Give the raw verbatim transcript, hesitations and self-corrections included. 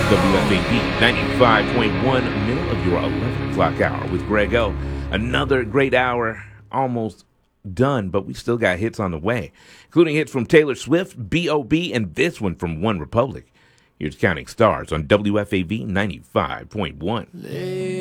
W F A B ninety-five point one, middle of your eleven o'clock hour with Greg O. Another great hour, almost done, but we still got hits on the way, including hits from Taylor Swift, B O B, and this one from One Republic. Here's Counting Stars on W F A B ninety-five point one.